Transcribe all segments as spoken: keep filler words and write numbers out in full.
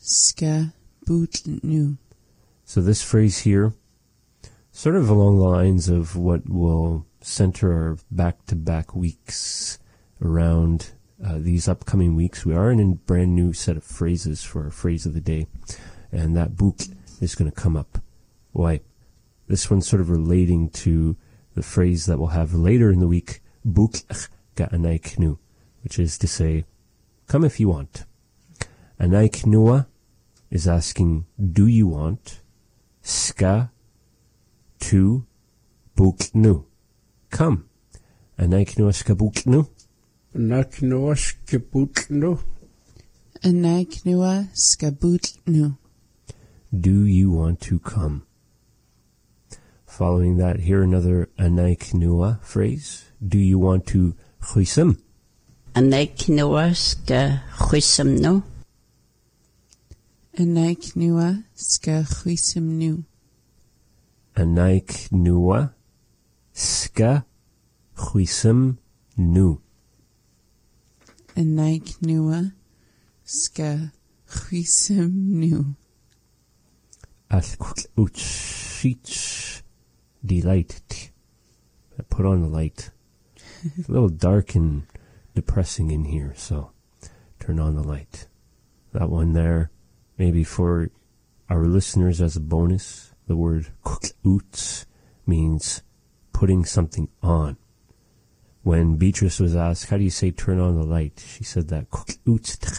ska bootnu. So this phrase here, sort of along the lines of what will center our back-to-back weeks around uh, these upcoming weeks. We are in a brand new set of phrases for our phrase of the day, and that book is going to come up. Why? This one's sort of relating to the phrase that we'll have later in the week, book ga anay knu, which is to say, come if you want. Anay knua is asking, do you want? Ska to booknu. Come. Anay knua ska booknu. Anay knua ska bootnu. Anay knua ska bootnu. Do you want to come? Following that, here another anay knua phrase. Do you want to chuisem? Anay knua ska chuisemnu. Anay knua ska chuisemnu. Anay knua ska chuisemnu. Anay knua ska chuisemnu. As uchich delight. Put on the light. It's a little dark and depressing in here, so turn on the light. That one there, maybe for our listeners as a bonus, the word kuklutz means putting something on. When Beatrice was asked, how do you say turn on the light? She said that kuklutz.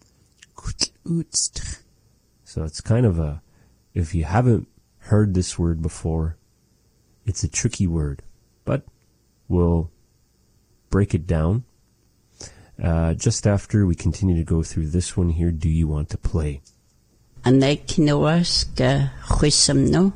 Kuklutz. So it's kind of a, if you haven't heard this word before, it's a tricky word, but we'll break it down. Uh, just after we continue to go through this one here, do you want to play? Anay knua ska chuisemnu.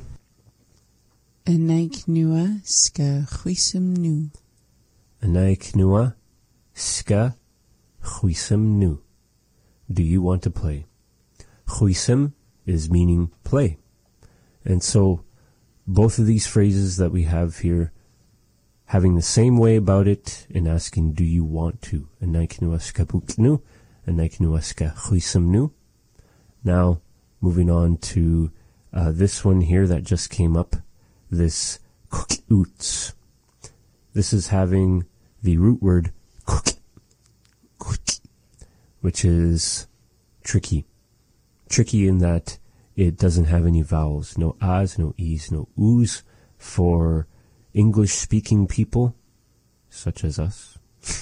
Anay knua ska chuisemnu. Anay knua ska chuisemnu. Do you want to play? Chuisem is meaning play. And so both of these phrases that we have here, having the same way about it and asking, do you want to? Anay knua ska bootnu. Anay knua ska chuisemnu. Now, moving on to uh, this one here that just came up, this kuklutz. This is having the root word kuk, kuk, which is tricky. Tricky in that it doesn't have any vowels. No ahs, no e's, no oo's. For English-speaking people, such as us,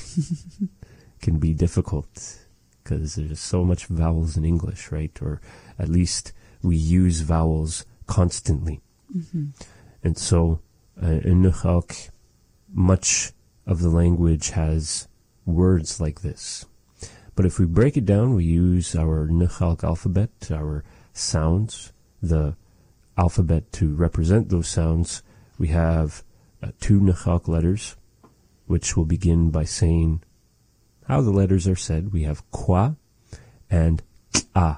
can be difficult because there's so much vowels in English, right? Or at least we use vowels constantly. Mm-hmm. And so uh, in Nukhalk, much of the language has words like this. But if we break it down, we use our Nukhalk alphabet, our sounds, the alphabet to represent those sounds. We have uh, two Nukhalk letters, which will begin by saying how the letters are said. We have kwa and a.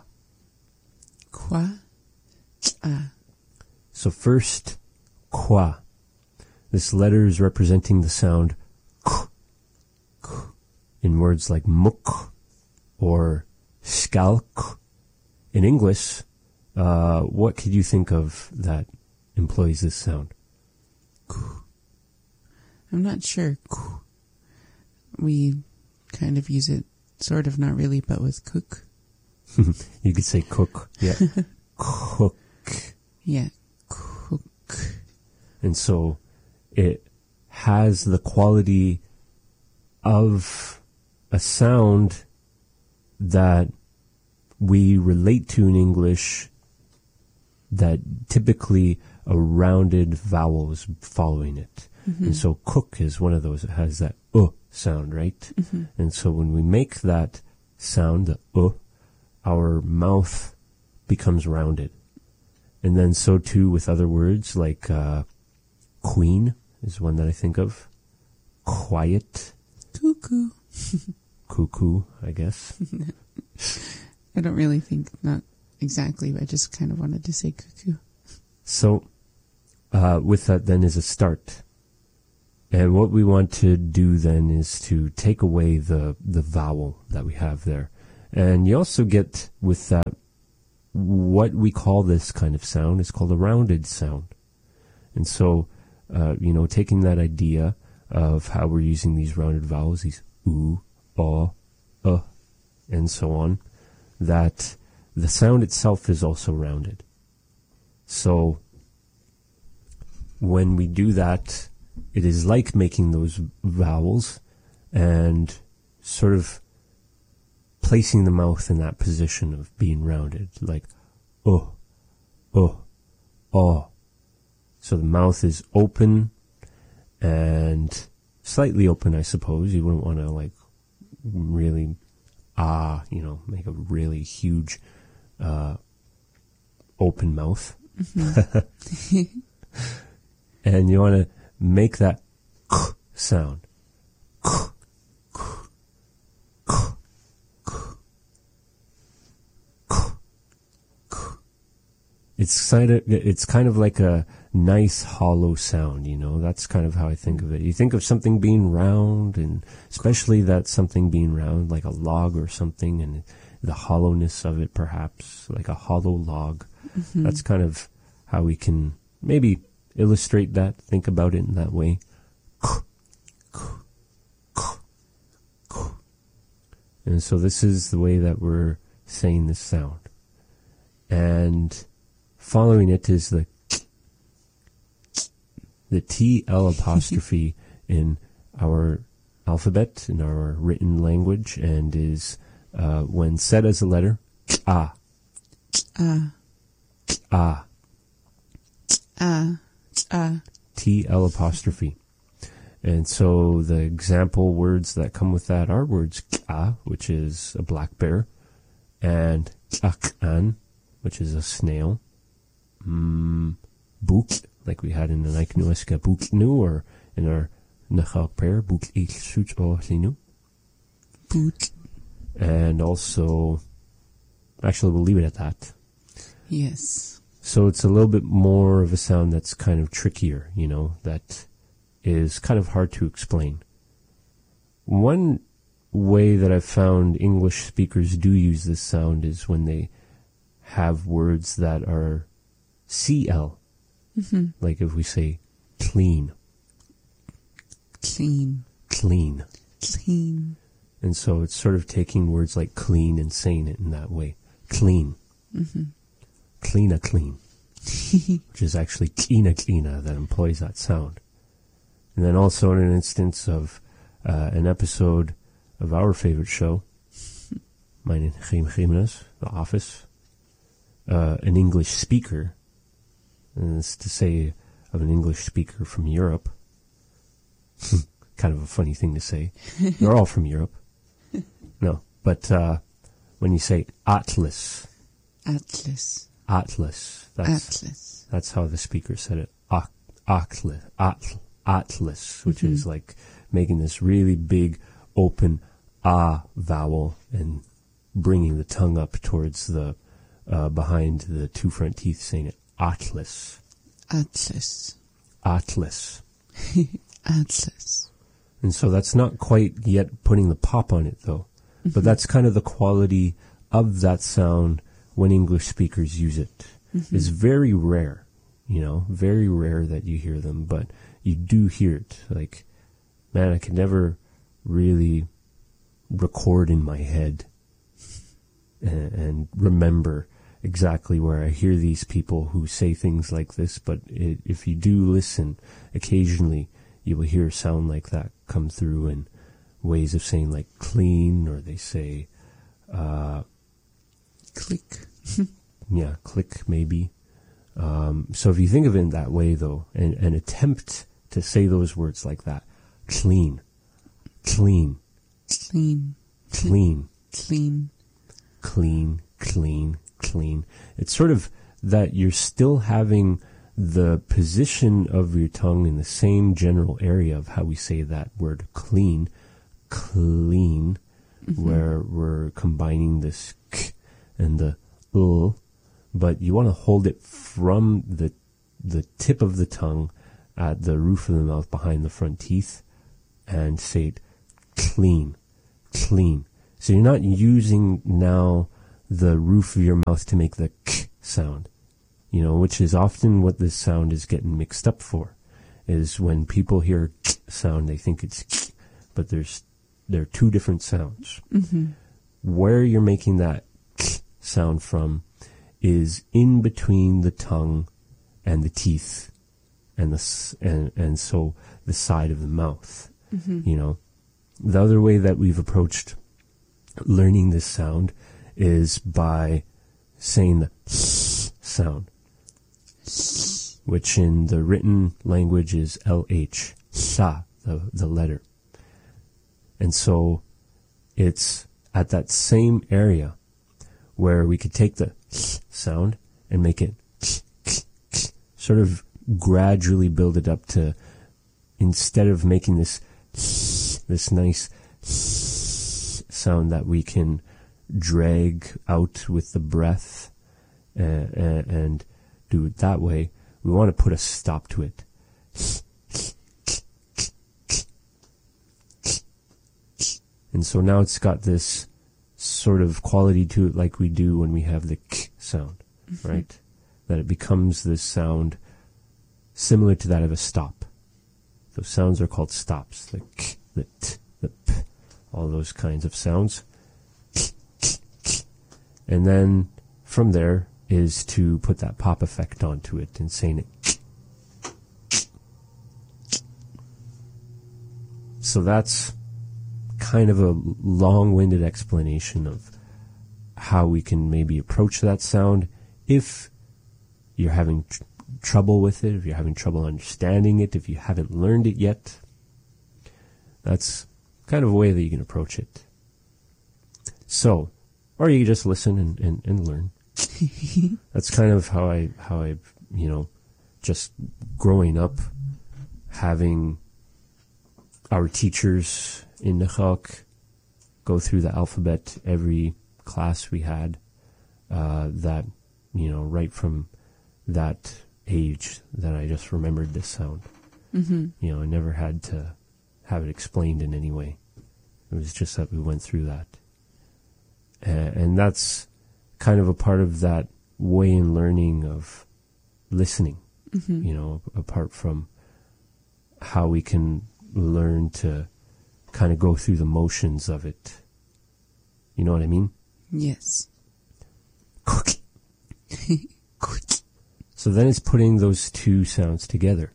Kwa, a. So first, kwa. This letter is representing the sound k, k, in words like muk or skalk. In English, uh, what could you think of that employs this sound? I'm not sure. We kind of use it, sort of, not really, but with cook. You could say cook. Yeah. Cook. Yeah. Cook. And so it has the quality of a sound that we relate to in English, that typically a rounded vowel is following it. Mm-hmm. And so cook is one of those that has that uh sound, right? Mm-hmm. And so when we make that sound, the uh, our mouth becomes rounded. And then so too with other words like uh, queen is one that I think of. Quiet. Cuckoo. Cuckoo, I guess. I don't really think, not exactly, but I just kind of wanted to say cuckoo. So uh, with that then is a start. And what we want to do then is to take away the, the vowel that we have there. And you also get with that what we call this kind of sound is called a rounded sound. And so, uh, you know, taking that idea of how we're using these rounded vowels, these oo, ah, uh, and so on, that the sound itself is also rounded. So when we do that, it is like making those vowels and sort of placing the mouth in that position of being rounded, like oh, oh, oh. So the mouth is open and slightly open, I suppose. You wouldn't want to like really ah, you know, make a really huge uh, open mouth. Mm-hmm. And you want to make that k sound. K, k, k, k, k, k. It's kind of, it's kind of like a nice hollow sound, you know. That's kind of how I think of it. You think of something being round, and especially that something being round, like a log or something, and the hollowness of it, perhaps, like a hollow log. Mm-hmm. That's kind of how we can maybe illustrate that, think about it in that way. And so this is the way that we're saying this sound. And following it is the the T L apostrophe in our alphabet, in our written language, and is uh, when said as a letter, ah, Ah. ah, Ah. Ah. T L apostrophe. And so the example words that come with that are words ah, which is a black bear, and an, which is a snail, mm, book, like we had in the Naiknueska book nu, or in our Nachal prayer, book ich such o linu. Boot. And also, actually we'll leave it at that. Yes. So it's a little bit more of a sound that's kind of trickier, you know, that is kind of hard to explain. One way that I've found English speakers do use this sound is when they have words that are C L. Mm-hmm. Like if we say clean. Clean. Clean. Clean. And so it's sort of taking words like clean and saying it in that way. Clean. Mm-hmm. Cleana clean. Which is actually cleana cleana that employs that sound. And then also in an instance of uh, an episode of our favorite show, Mein Geheim Geheimnis, The Office, uh, an English speaker, and it's to say of an English speaker from Europe, kind of a funny thing to say. They're all from Europe. No, but uh, when you say Atlas, Atlas. Atlas, that's Atlas. that's how the speaker said it. At- Atlas, Atlas. Atlas, which mm-hmm. is like making this really big, open ah vowel and bringing the tongue up towards the, uh, behind the two front teeth, saying it. Atlas. Atlas. Atlas. Atlas. And so that's not quite yet putting the pop on it, though. Mm-hmm. But that's kind of the quality of that sound when English speakers use it. Mm-hmm. It's very rare, you know, very rare that you hear them, but you do hear it. Like, man, I can never really record in my head and, and remember exactly where I hear these people who say things like this, but it, if you do listen, occasionally you will hear a sound like that come through in ways of saying like clean, or they say, uh, click. yeah, click maybe. Um, so if you think of it in that way, though, and, and attempt to say those words like that, clean, clean, Clean. clean, Clean. clean, clean, clean. It's sort of that you're still having the position of your tongue in the same general area of how we say that word clean, clean, mm-hmm. where we're combining this k and the l, but you want to hold it from the the tip of the tongue at the roof of the mouth behind the front teeth and say it clean, clean. So you're not using now the roof of your mouth to make the k sound, you know, which is often what this sound is getting mixed up for, is when people hear k sound, they think it's k, but there's, there are two different sounds. Mm-hmm. Where you're making that k sound from is in between the tongue and the teeth and the, s- and, and so the side of the mouth, Mm-hmm. you know. The other way that we've approached learning this sound is by saying the sound, which in the written language is L H, sa, the, the letter. And so it's at that same area where we could take the sound and make it sort of gradually build it up to, instead of making this this nice sound that we can drag out with the breath and, and, and do it that way, we want to put a stop to it. And so now it's got this sort of quality to it like we do when we have the k sound, mm-hmm. right? That it becomes this sound similar to that of a stop. Those sounds are called stops. The k, the t, the p, all those kinds of sounds. And then from there is to put that pop effect onto it and saying it. So that's kind of a long-winded explanation of how we can maybe approach that sound if you're having tr- trouble with it, if you're having trouble understanding it, if you haven't learned it yet. That's kind of a way that you can approach it. So, or you can just listen and, and, and learn. That's kind of how I, how I, you know, just growing up, having our teachers in the Chok go through the alphabet every class we had, uh, that, you know, right from that age that I just remembered this sound. Mm-hmm. You know, I never had to have it explained in any way. It was just that we went through that. Uh, and that's kind of a part of that way in learning of listening, Mm-hmm. you know, apart from how we can learn to kind of go through the motions of it. You know what I mean? Yes. So then it's putting those two sounds together.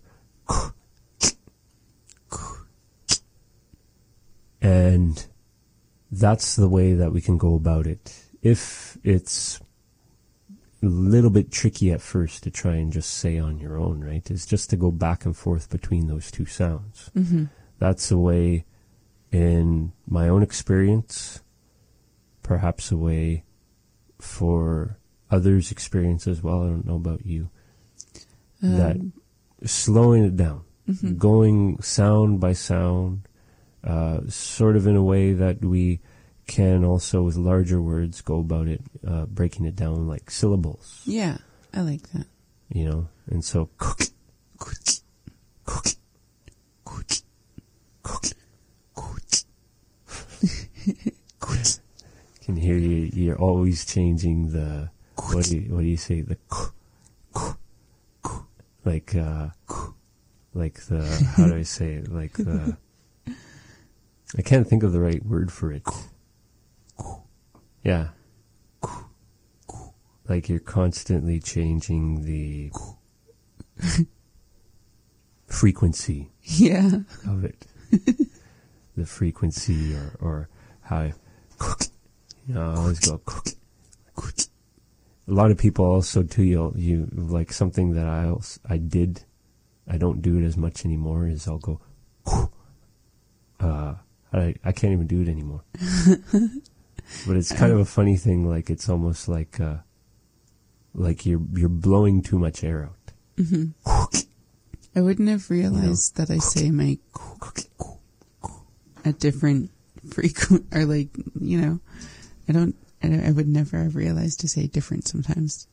And that's the way that we can go about it. If it's a little bit tricky at first to try and just say on your own, right? Is just to go back and forth between those two sounds. Mm-hmm. That's a way, in my own experience, perhaps a way for others' experience as well. I don't know about you. Um, that slowing it down, mm-hmm. going sound by sound, uh, sort of in a way that we can also, with larger words, go about it, uh, breaking it down like syllables. Yeah, I like that. You know, and so can hear you. You're always changing the. What do you, what do you say? The like uh, like the. How do I say it? Like the. I can't think of the right word for it. Yeah. Like you're constantly changing the frequency Yeah. of it. The frequency or, or how, you know, I always go, a lot of people also too, you you like something that I also, I did, I don't do it as much anymore is I'll go, uh, I, I can't even do it anymore. But it's kind of a funny thing, like it's almost like, uh, like you're, you're blowing too much air out. Mm-hmm. I wouldn't have realized you know? that I say my at different frequent, or like, you know, I don't, I don't, I would never have realized to say different sometimes.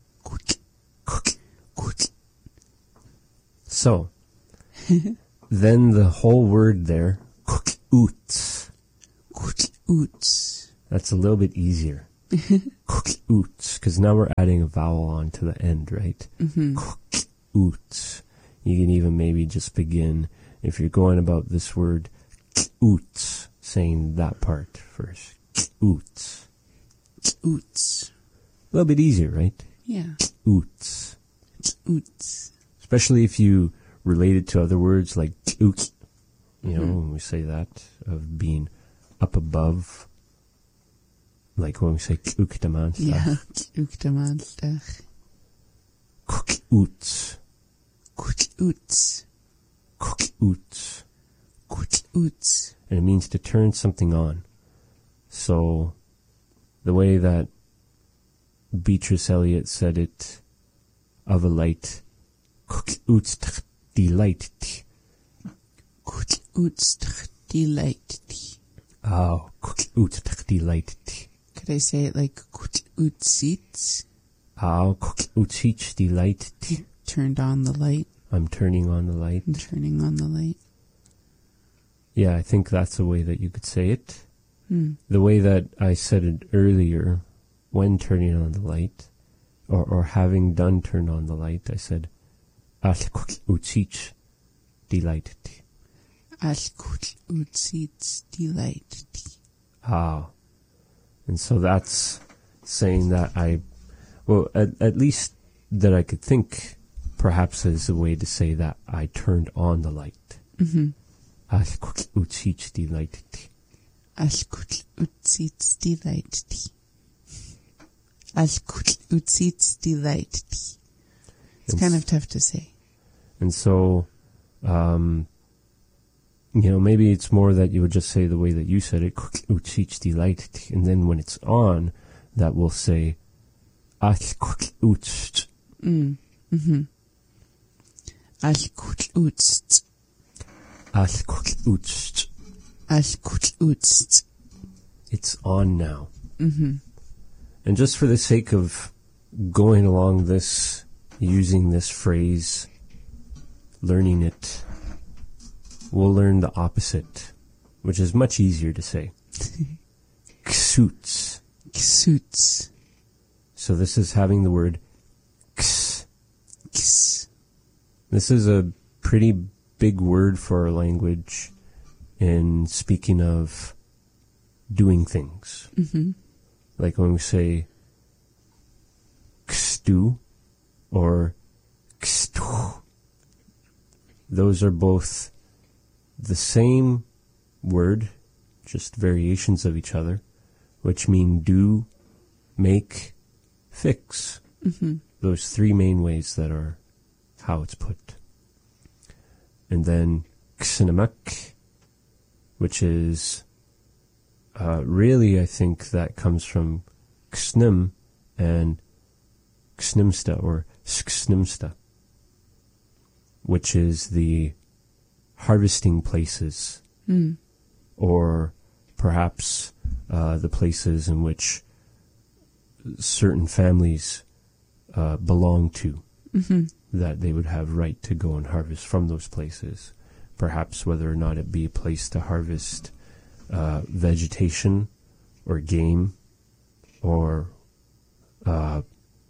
So, then the whole word there, oots. Oots. That's a little bit easier. Oots, because now we're adding a vowel on to the end, right? Mm-hmm. Oots. You can even maybe just begin, if you're going about this word, oots, saying that part first. Oots. Oots. A little bit easier, right? Yeah. Oots. Oots. Especially if you relate it to other words like oot. You know, Mhm. when we say that, of being up above. Like when we say uktaman stuff. Yeah. Uktamanstach. Oots. Oots. Oots. Oots. And it means to turn something on. So, the way that Beatrice Eliot said it, of a light, oots delight. Oots delight. Oh, oots delight. Could I say it like ootsits? Oh, oots delight. Turned on the light. I'm turning on the light. I'm turning on the light. Yeah, I think that's the way that you could say it. Hmm. The way that I said it earlier, when turning on the light, or, or having done turn on the light, I said, oots delight. Ootsits delight. Ah. And so that's saying that I, well, at, at least that I could think perhaps as a way to say that I turned on the light. Mm-hmm. Ootsits delight. Ootsits delight. Ootsits delight. It's kind of tough to say. And so, um, you know, maybe it's more that you would just say the way that you said it, ootsits delight, and then when it's on, that will say, oots. Mm. Mm-hmm. Oots. Oots. Oots. It's on now. Mm-hmm. And just for the sake of going along this, using this phrase, learning it, we'll learn the opposite, which is much easier to say. Ksoots. Ksoots. So this is having the word ks. Ks. This is a pretty big word for our language in speaking of doing things. Mm-hmm. Like when we say kstu or kstu. Those are both the same word, just variations of each other, which mean do, make, fix. Mm-hmm. Those three main ways that are how it's put. And then ksinamak, which is uh, really, I think that comes from ksnim and ksnimsta or sksnimsta, which is the harvesting places, Mm. or perhaps uh, the places in which certain families uh, belong to, Mm-hmm. that they would have right to go and harvest from those places. Perhaps whether or not it be a place to harvest uh, vegetation or game or uh,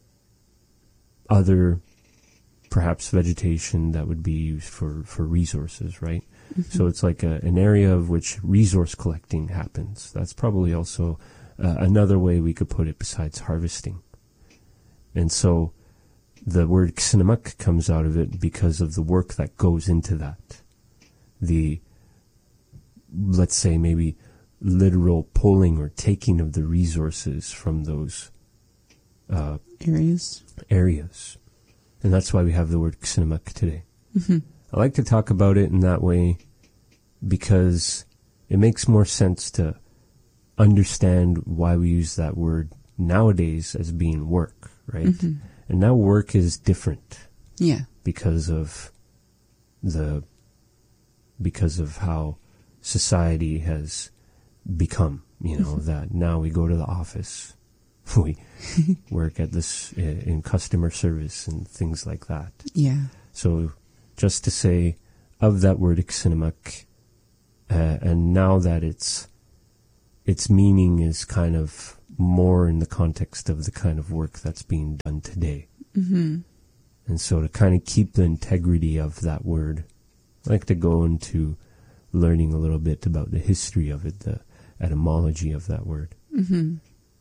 other perhaps vegetation that would be used for, for resources, right? Mm-hmm. So it's like a, an area of which resource collecting happens. That's probably also uh, another way we could put it besides harvesting. And so the word ksinamak comes out of it because of the work that goes into that. The, let's say maybe literal pulling or taking of the resources from those uh, areas. areas. And that's why we have the word ksinamak today. Mm-hmm. I like to talk about it in that way because it makes more sense to understand why we use that word nowadays as being work, right? Mm-hmm. And now work is different. Yeah. Because of the, because of how society has become, you know, that now we go to the office, we work at this, uh, in customer service and things like that. Yeah. So just to say of that word ksinamak, uh, and now that it's, its meaning is kind of more in the context of the kind of work that's being done today. Mm-hmm. And so to kind of keep the integrity of that word, I like to go into learning a little bit about the history of it, the etymology of that word. Mm-hmm.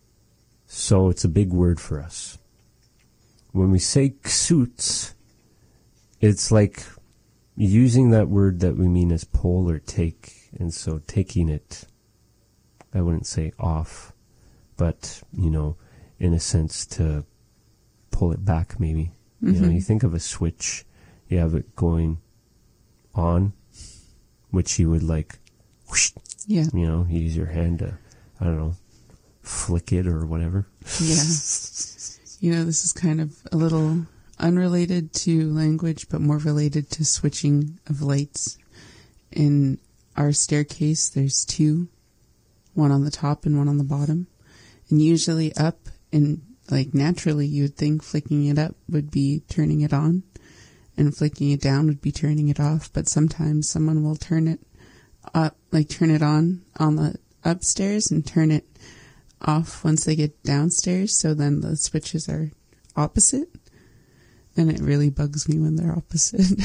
So it's a big word for us. When we say ksuts, it's like using that word that we mean as pull or take, and so taking it, I wouldn't say off, but, you know, in a sense to pull it back maybe. Mm-hmm. You know, you think of a switch, you have it going on, which you would like, whoosh, yeah, you know, you use your hand to, I don't know, flick it or whatever. Yeah. You know, this is kind of a little unrelated to language, but more related to switching of lights. In our staircase, there's two, one on the top and one on the bottom. And usually up, and like naturally you would think flicking it up would be turning it on, and flicking it down would be turning it off. But sometimes someone will turn it up, like turn it on on the upstairs and turn it off once they get downstairs, so then the switches are opposite, and it really bugs me when they're opposite.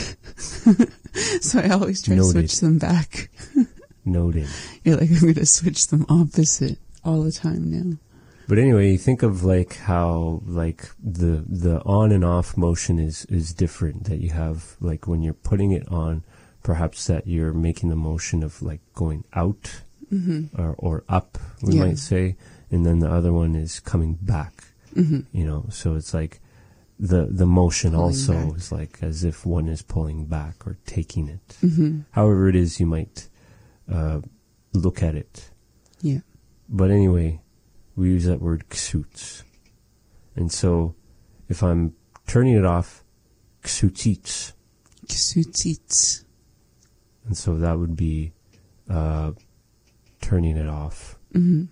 So I always try Noted. to switch them back. Noted. You're like, I'm going to switch them opposite all the time now. But anyway, you think of like how like the the on and off motion is is different, that you have like when you're putting it on, perhaps that you're making the motion of like going out, mm-hmm. or or up, we yeah. might say, and then the other one is coming back. Mm-hmm. You know, so it's like the the motion Pulling also back. is like as if one is pulling back or taking it. Mm-hmm. However it is you might uh, look at it. Yeah. But anyway, we use that word ksuts. And so if I'm turning it off, ksutsits. Ksutsits. And so that would be uh, turning it off. Mm-hmm.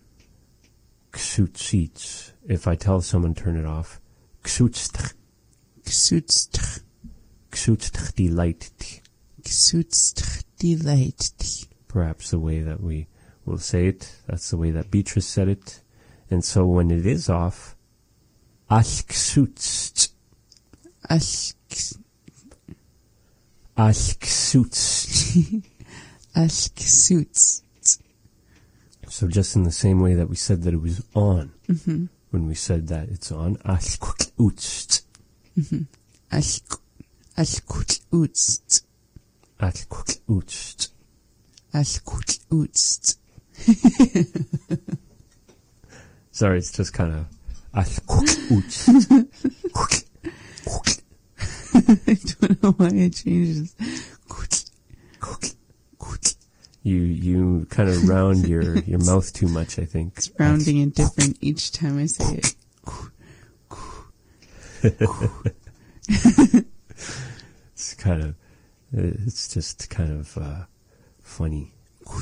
Ksutsits. If I tell someone turn it off, ksutstch. Ksutstch. Ksutstch delight. Ksutstch delight. Perhaps the way that we will say it. That's the way that Beatrice said it. And so when it is off, ashksutst. Ashk. Ashksutst. Ashksuts. So just in the same way that we said that it was on, Mm-hmm. when we said that it's on, ashkutst. Mm-hmm. Ashk. Ashkutst. Ashkutst. Ashkutst. Sorry, it's just kind of ashkutst. I don't know why it changes. You you kind of round your, your mouth too much, I think. It's rounding it different each time I say it. It's kind of, it's just kind of uh, funny.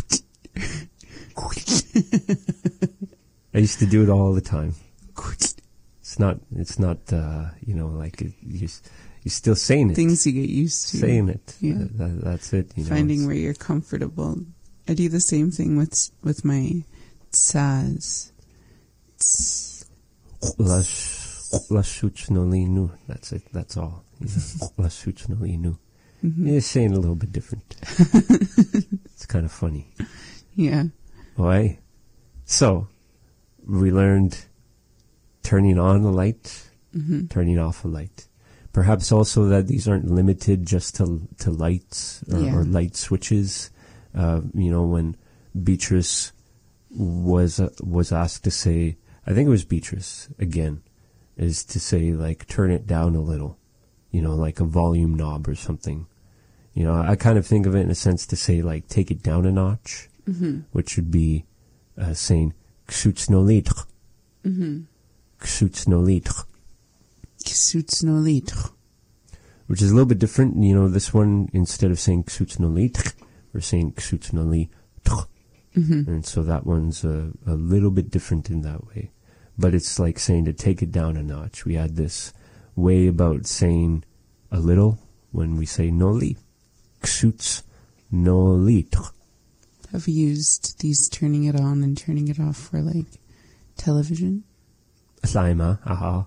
I used to do it all the time. It's not, it's not, uh, you know, like it, you, you're still saying it. Things you get used to. Saying it. Yeah. That, that, that's it. You know, Finding it's- where you're comfortable. I do the same thing with with my tsas. Ts- Las las no linu. That's it. That's all. Las no linu. You're saying it a little bit different. It's kind of funny. Yeah. Why? So we learned turning on a light, Mm-hmm. turning off a light. Perhaps also that these aren't limited just to to lights or, Yeah. or light switches. Uh, you know, when Beatrice was uh, was asked to say, I think it was Beatrice again, is to say like turn it down a little, you know, like a volume knob or something. You know, I kind of think of it in a sense to say like take it down a notch, Mm-hmm. which would be uh, saying ksuts no litre, Mm-hmm. ksuts no litre, Ksuts no litre. which is a little bit different. You know, this one instead of saying ksuts no litre, we're saying ksuts no litre. Mm-hmm. And so that one's a, a little bit different in that way. But it's like saying to take it down a notch. We had this way about saying a little when we say no li. Ksuts no litre. I've used these turning it on and turning it off for like Television. Slaima, aha.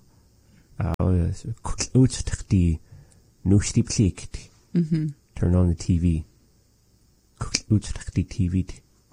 Kutlutsti, nusti plikt. Mm-hmm. Turn on the T V. Kutlutsti T V.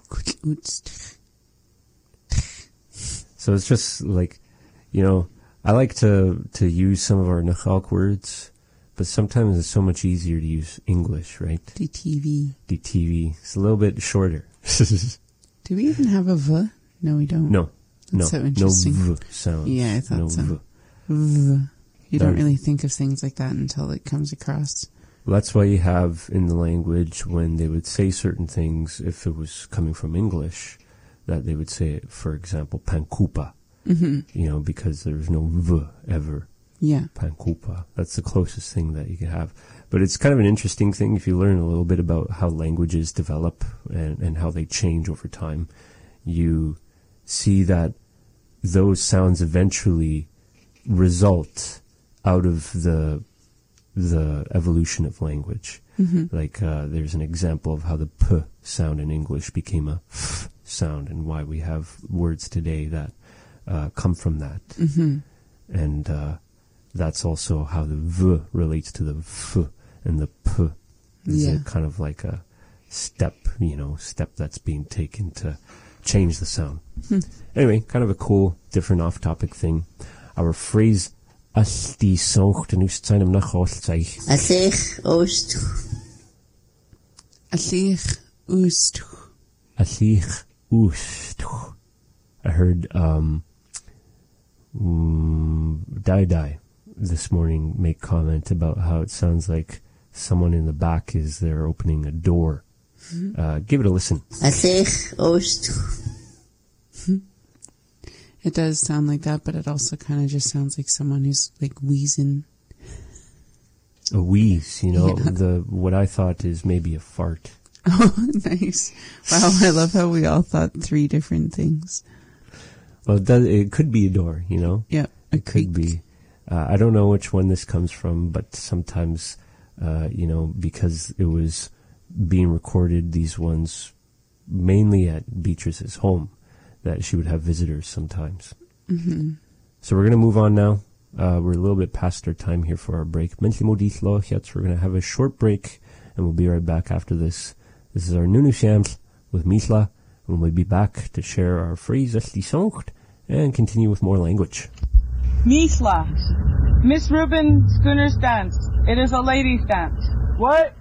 So it's just like, you know, I like to, to use some of our Nachalk words, but sometimes it's so much easier to use English, right? The T V. The T V. It's a little bit shorter. Do we even have a V? No, we don't. No. That's no. so interesting. No V sound. Yeah, I thought no so. V. V. You don't No. really think of things like that until it comes across. Well, that's why you have in the language when they would say certain things, if it was coming from English, that they would say, for example, pankupa. Mm-hmm. You know, because there's no V ever. Yeah. Pankupa. That's the closest thing that you can have. But it's kind of an interesting thing if you learn a little bit about how languages develop and, and how they change over time. You see that those sounds eventually result out of the the evolution of language. Mm-hmm. Like uh, there's an example of how the P sound in English became a F sound and why we have words today that uh, come from that. Mm-hmm. And uh, that's also how the V relates to the F, and the P is Yeah. a kind of like a step, you know, step that's being taken to change the sound. Hmm. Anyway, kind of a cool, different off-topic thing. Our phrase, Asti soncht en ust seinem nachholzeich. Asich Oost. Alich Oost. Asich ust. I heard, um, mm, Dai Dai this morning make comment about how it sounds like someone in the back is there opening a door. Uh, give it a listen. Asich Oost. It does sound like that, but it also kind of just sounds like someone who's like wheezing. A wheeze, you know, Yeah. the what I thought is maybe a fart. Oh, nice. Wow, I love how we all thought three different things. Well, it, does, it could be a door, you know. Yeah, a It could creak. be. Uh, I don't know which one this comes from, but sometimes, uh, you know, because it was being recorded, these ones mainly at Beatrice's home, that she would have visitors sometimes. Mm-hmm. So we're going to move on now. Uh, we're a little bit past our time here for our break. We're going to have a short break, and we'll be right back after this. This is our Nunu Shams with Misla, and we'll be back to share our phrase and continue with more language. Misla. Miss Rubin Schooner's dance. It is a ladies' dance. What?